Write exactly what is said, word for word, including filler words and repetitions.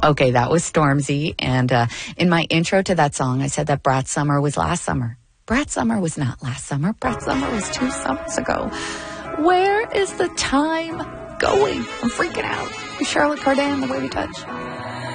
Okay, that was Stormzy. And uh, in my intro to that song, I said that Brat Summer was last summer. Brat Summer was not last summer. Brat Summer was two summers ago. Where is the time going? I'm freaking out. Charlotte Cardin, The Way We Touch.